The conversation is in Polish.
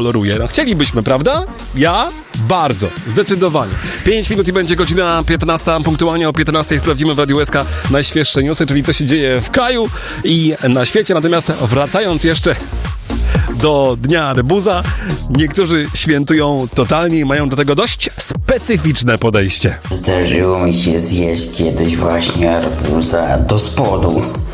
koloruje. No chcielibyśmy, prawda? Ja? Bardzo. Zdecydowanie. 5 minut i będzie godzina 15. Punktualnie o 15 sprawdzimy w Radiu SK najświeższe newsy, czyli co się dzieje w kraju i na świecie. Natomiast wracając jeszcze do Dnia Arbuza, niektórzy świętują totalnie i mają do tego dość specyficzne podejście. Zdarzyło mi się zjeść kiedyś właśnie arbuza do spodu.